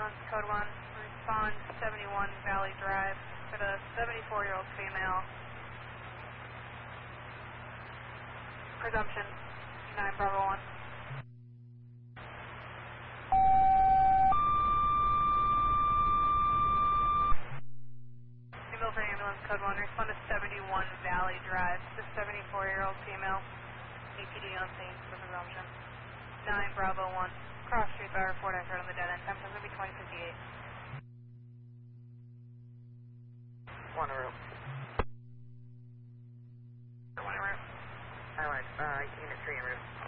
ambulance, code 1, respond 71 Valley Drive for the 74-year-old female. Presumption, 9 Bravo 1. Milford ambulance, code 1, respond to 71 Valley Drive, the 74-year-old female. APD on scene for presumption. 9 Bravo 1. Cross street by our 4 right on the dead end. Time is going to be 2058. 1 en route. 1 en route. Alright, unit 3 en route.